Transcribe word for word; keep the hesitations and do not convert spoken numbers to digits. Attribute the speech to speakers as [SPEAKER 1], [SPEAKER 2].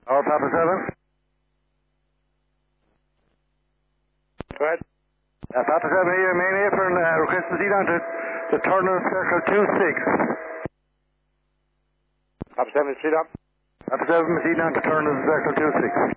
[SPEAKER 1] All Papa seven.
[SPEAKER 2] Go ahead.
[SPEAKER 1] Uh, Papa seven here, main apron, uh, request to proceed on to, to Turner Circle two six.
[SPEAKER 2] Papa seven, proceed on.
[SPEAKER 1] Papa seven, proceed on to Turner Circle two six.